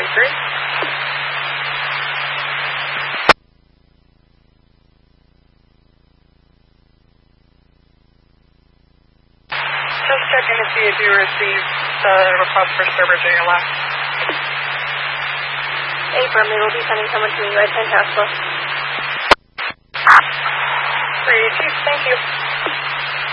3. Just checking to see if you received the request for server JLS. Affirm, we will be sending someone to you at 10 Tesla. Great, thank you.